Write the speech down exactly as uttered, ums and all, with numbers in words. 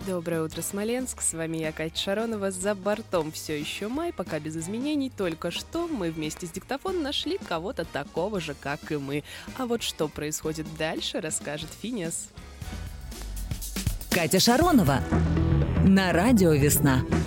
Доброе утро, Смоленск. С вами я, Катя Шаронова. За бортом все еще май, пока без изменений. Только что мы вместе с диктофоном нашли кого-то такого же, как и мы. А вот что происходит дальше, расскажет Финиас. Катя Шаронова на радио «Весна».